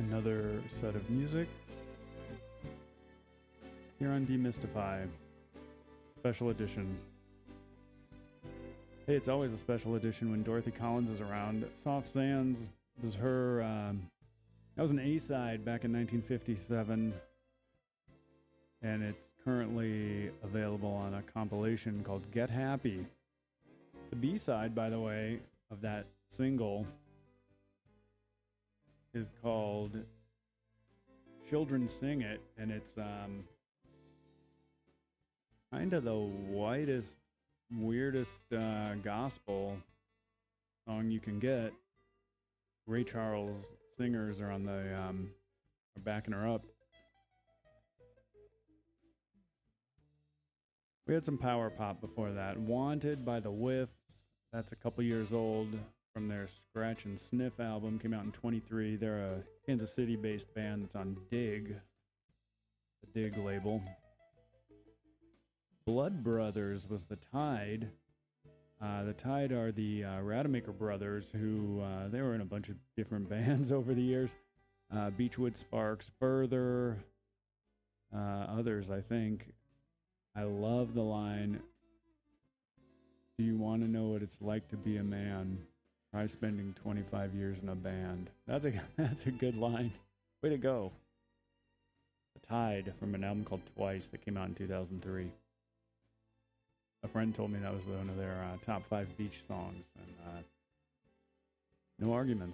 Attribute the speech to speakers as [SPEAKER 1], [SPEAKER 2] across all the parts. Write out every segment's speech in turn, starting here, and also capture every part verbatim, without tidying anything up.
[SPEAKER 1] Another set of music here on Demystify, special edition. Hey, it's always a special edition when Dorothy Collins is around. Soft Sands was her, um, that was an A-side back in nineteen fifty-seven, and it's currently available on a compilation called Get Happy. The B-side, by the way, of that single is called Children Sing It, and it's um, kind of the whitest, weirdest uh, gospel song you can get. Ray Charles singers are on the, um, are backing her up. We had some power pop before that. Wanted by the Whiffs, that's a couple years old, from their Scratch and Sniff album, came out in twenty-three. They're a Kansas City-based band that's on Dig, the Dig label. Blood Brothers was the Tide. Uh, the Tide are the uh, Rademacher brothers, who uh, they were in a bunch of different bands over the years. Uh, Beechwood Sparks, Further, uh, others, I think. I love the line, "Do you want to know what it's like to be a man? Try spending twenty-five years in a band." That's a that's a good line. Way to go. The Tide, from an album called Twice that came out in two thousand three. A friend told me that was one of their uh, top five beach songs, and uh, no arguments.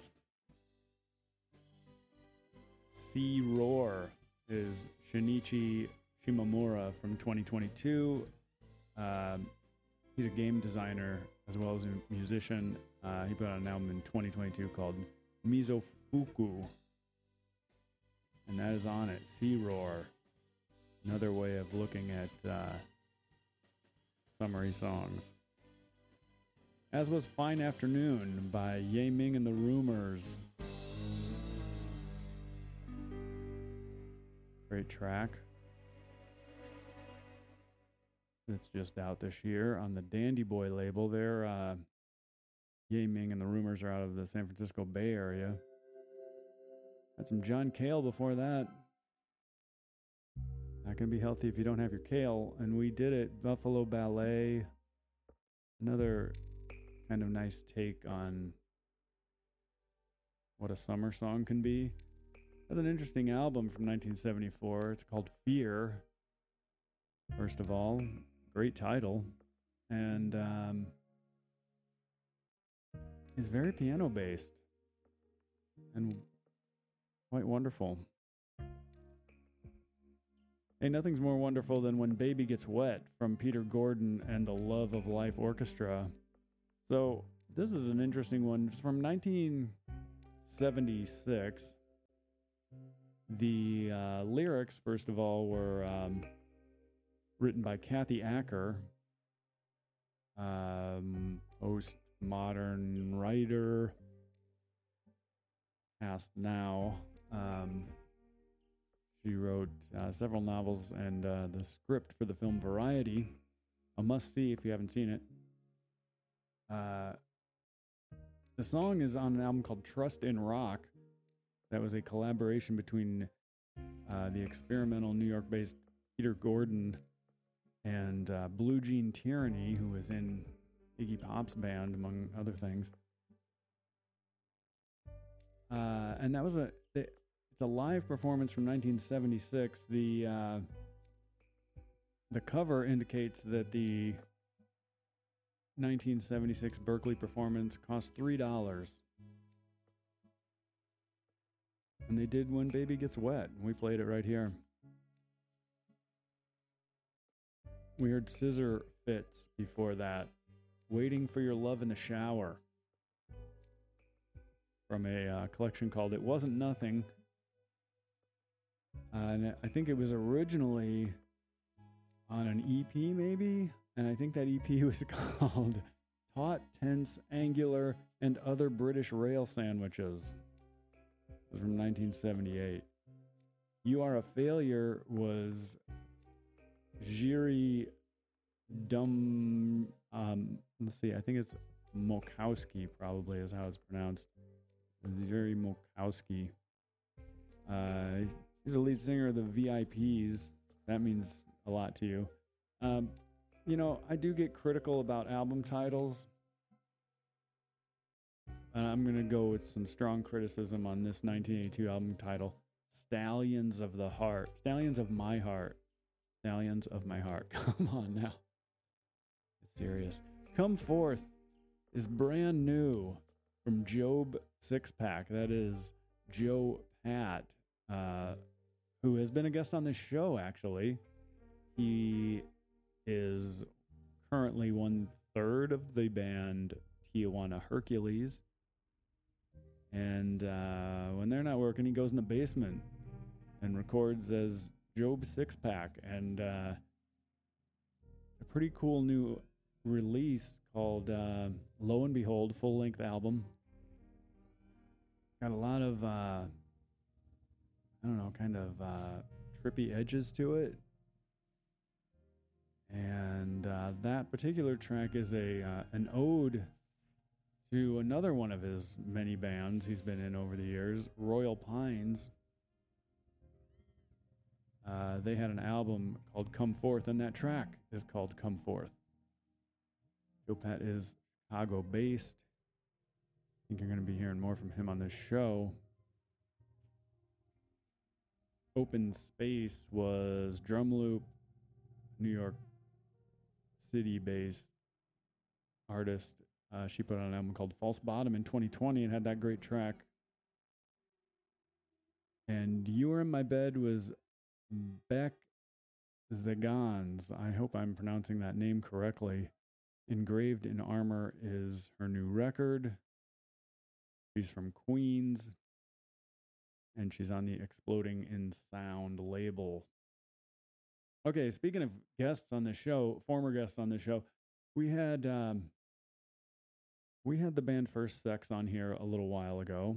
[SPEAKER 1] Sea Roar is Shinichi Shimomura from twenty twenty-two. Um, he's a game designer as well as a musician. Uh, he put out an album in twenty twenty-two called Mizofuku, and that is on it. Sea Roar, another way of looking at uh, summery songs. As was Fine Afternoon by Ye Ming and the Rumors. Great track. It's just out this year on the Dandy Boy label. They're uh, Ye Ming and the Rumors are out of the San Francisco Bay Area. Had some John Cale before that. Not going to be healthy if you don't have your kale. And we did it. Buffalo Ballet. Another kind of nice take on what a summer song can be. That's an interesting album from nineteen seventy-four. It's called Fear. First of all, great title. And um, it's very piano-based and quite wonderful. Hey, nothing's more wonderful than When Baby Gets Wet from Peter Gordon and the Love of Life Orchestra. So this is an interesting one. It's from nineteen seventy-six. The uh, lyrics, first of all, were um, written by Kathy Acker, um, postmodern writer, passed now. Um, she wrote uh, several novels and uh, the script for the film Variety, a must-see if you haven't seen it. Uh, the song is on an album called Trust in Rock. That was a collaboration between uh, the experimental New York-based Peter Gordon and uh, Blue Jean Tyranny, who was in Iggy Pop's band, among other things. Uh, and that was a it, it's a live performance from nineteen seventy-six. The uh, the cover indicates that the nineteen seventy-six Berkeley performance cost three dollars. And they did When Baby Gets Wet. We played it right here. We heard Scissor Fits before that. Waiting for Your Love in the Shower. From a uh, collection called It Wasn't Nothing. Uh, and I think it was originally on an E P maybe. And I think that E P was called Taut, Tense, Angular, and Other British Rail Sandwiches. It was from nineteen seventy-eight. You Are a Failure was Jiri Dum... Um, let's see, I think it's Mokowski probably is how it's pronounced. Jiri Mokowski. Uh, he's the lead singer of the V I Ps. That means a lot to you. Um, you know, I do get critical about album titles. Uh, I'm going to go with some strong criticism on this nineteen eighty-two album title, Stallions of the Heart. Stallions of My Heart. Stallions of My Heart. Come on now. It's serious. Come Forth is brand new from Job Sixpack. That is Joe Pat, uh, who has been a guest on this show, actually. He is currently one third of the band Tijuana Hercules. And uh, when they're not working, he goes in the basement and records as Job Sixpack. And uh, a pretty cool new release called uh, Lo and Behold, full-length album. Got a lot of, uh, I don't know, kind of uh, trippy edges to it. And uh, that particular track is a uh, an ode to another one of his many bands he's been in over the years, Royal Pines. Uh, they had an album called Come Forth, and that track is called Come Forth. Joe Pat is Chicago-based. I think you're going to be hearing more from him on this show. Open Space was Drumloop, New York City-based artist. Uh, she put out an album called False Bottom in twenty twenty and had that great track. And You Were in My Bed was Beck Zagans. I hope I'm pronouncing that name correctly. Engraved in Armor is her new record. She's from Queens. And she's on the Exploding in Sound label. Okay, speaking of guests on the show, former guests on the show, we had um, we had the band First Sex on here a little while ago.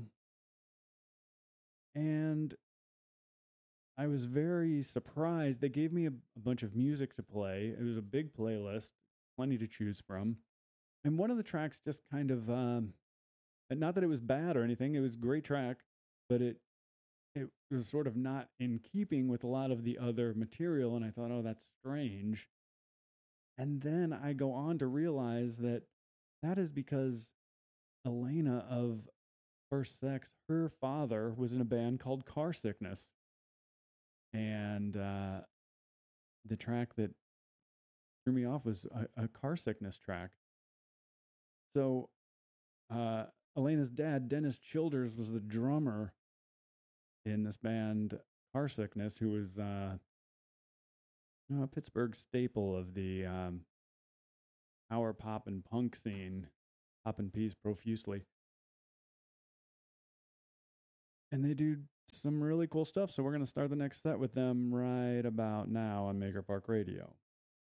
[SPEAKER 1] And I was very surprised. They gave me a, a bunch of music to play. It was a big playlist, plenty to choose from. And one of the tracks just kind of, um, not that it was bad or anything, it was a great track, but it it was sort of not in keeping with a lot of the other material. And I thought, oh, that's strange. And then I go on to realize that that is because Elena of First Sex, her father was in a band called Car Sickness. And uh, the track that threw me off was a, a Car Sickness track. So uh, Elena's dad, Dennis Childers, was the drummer in this band Car Sickness, who was uh, you know, a Pittsburgh staple of the um, power pop and punk scene, popping peas profusely. And they do some really cool stuff. So we're going to start the next set with them right about now on Maker Park Radio.